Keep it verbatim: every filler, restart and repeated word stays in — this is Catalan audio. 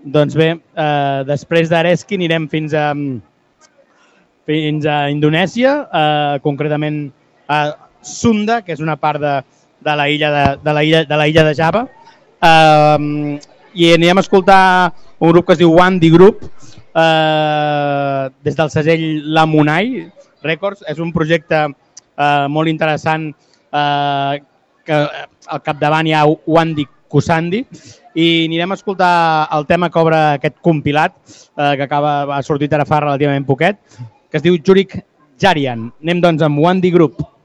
Doncs bé, eh, després d'Areski anirem fins a, fins a Indonèsia, eh, concretament a Sunda, que és una part de, de la illa de, de, la illa, de la illa de Java. Eh, I anirem a escoltar un grup que es diu Wandi Group, eh, des del segell Lamunai Records. És un projecte eh, molt interessant, eh, que al capdavant hi ha Wandi Kusandi, i anirem a escoltar el tema que obre aquest compilat, eh, que acaba, ha sortit ara fa relativament poquet, que es diu Jurik Jarian. Anem doncs amb Wandi Group.